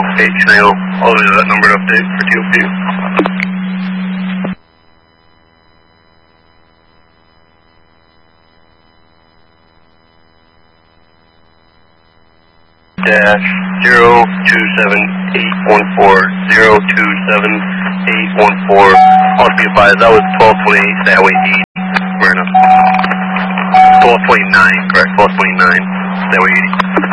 Hey, Chanel, all of that number to update for TOP. Dash 027-814-027-814. Also be advised, that was 1228 Stairway 80. We're in a 1229, correct? 1229 Stairway 80.